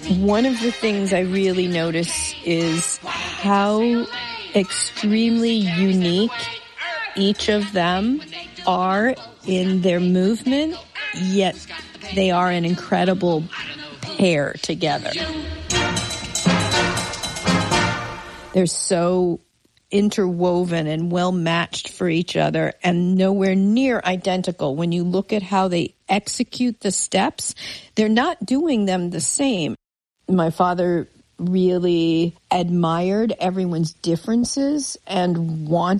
One of the things I really notice is how extremely unique each of them are in their movement, yet they are an incredible pair together. They're so interwoven and well matched for each other and nowhere near identical. When you look at how they execute the steps, they're not doing them the same. My father really admired everyone's differences and wanted